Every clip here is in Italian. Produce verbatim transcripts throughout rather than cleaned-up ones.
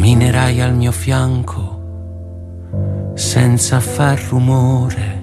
camminerai al mio fianco senza far rumore.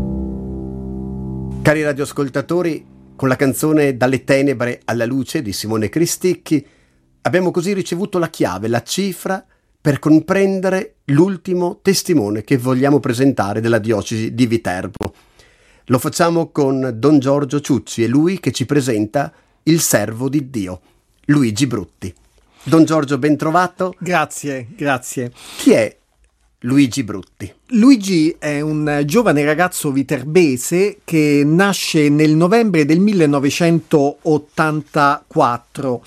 Cari radioascoltatori, con la canzone Dalle tenebre alla luce di Simone Cristicchi abbiamo così ricevuto la chiave, la cifra per comprendere l'ultimo testimone che vogliamo presentare della diocesi di Viterbo. Lo facciamo con Don Giorgio Ciucci, è lui che ci presenta il servo di Dio, Luigi Brutti. Don Giorgio, ben trovato. Grazie, grazie. Chi è Luigi Brutti? Luigi è un giovane ragazzo viterbese che nasce nel novembre del millenovecentottantaquattro.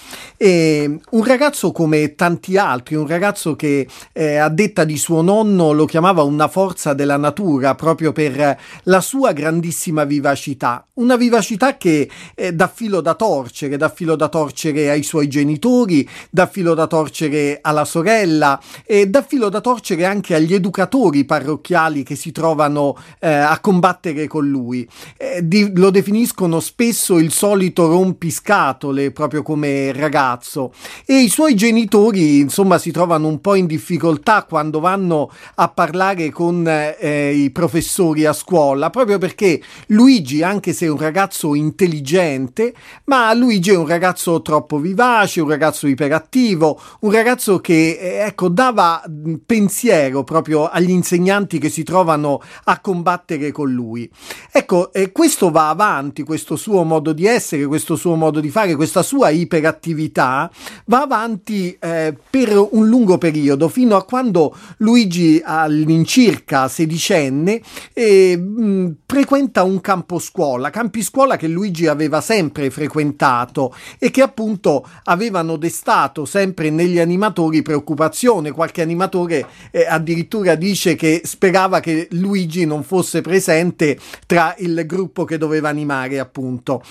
È un ragazzo come tanti altri, un ragazzo che eh, a detta di suo nonno lo chiamava una forza della natura proprio per la sua grandissima vivacità. Una vivacità che eh, dà filo da torcere, dà filo da torcere ai suoi genitori, dà filo da torcere alla sorella e dà filo da torcere anche agli educatori parrocchiali che si trovano eh, a combattere con lui. Eh, di, lo definiscono spesso il solito rompiscatole proprio come ragazzo, e i suoi genitori insomma si trovano un po' in difficoltà quando vanno a parlare con eh, i professori a scuola, proprio perché Luigi, anche se è un ragazzo intelligente, ma Luigi è un ragazzo troppo vivace, un ragazzo iperattivo, un ragazzo che eh, ecco dava pensiero proprio agli insegnanti che si trovano a combattere con lui. Ecco, eh, questo va avanti, questo suo modo di essere, questo suo modo di fare, questa sua iperattività va avanti eh, per un lungo periodo, fino a quando Luigi all'incirca sedicenne eh, mh, frequenta un campo scuola, campi scuola che Luigi aveva sempre frequentato e che appunto avevano destato sempre negli animatori preoccupazione. Qualche animatore eh, addirittura dice che sperava che Luigi non fosse presente tra il gruppo che doveva animare, appunto.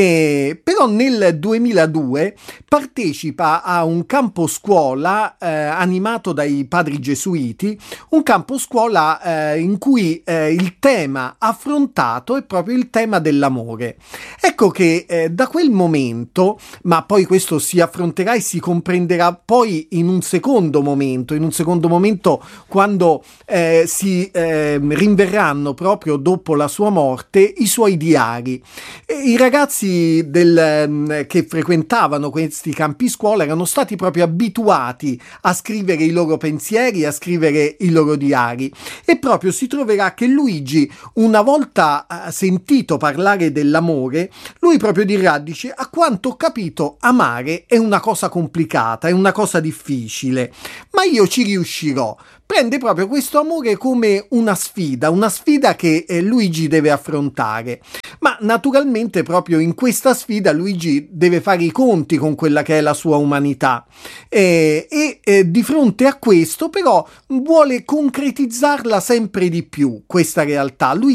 E, però nel duemiladue partecipa a un campo scuola eh, animato dai padri gesuiti, un campo scuola eh, in cui eh, il tema affrontato è proprio il tema dell'amore. Ecco che eh, da quel momento, ma poi questo si affronterà e si comprenderà poi in un secondo momento, in un secondo momento quando eh, si eh, rinverranno proprio dopo la sua morte i suoi diari. E i ragazzi del, che frequentavano questi campi scuola erano stati proprio abituati a scrivere i loro pensieri, a scrivere i loro diari, e proprio si troverà che Luigi, una volta eh, sentito parlare dell'amore, lui proprio dirà, dice: a quanto ho capito amare è una cosa complicata, è una cosa difficile, ma io ci riuscirò. Prende proprio questo amore come una sfida, una sfida che eh, Luigi deve affrontare. Ma naturalmente proprio in questa sfida Luigi deve fare i conti con quella che è la sua umanità eh, e eh, di fronte a questo però vuole concretizzarla sempre di più, questa realtà. Lui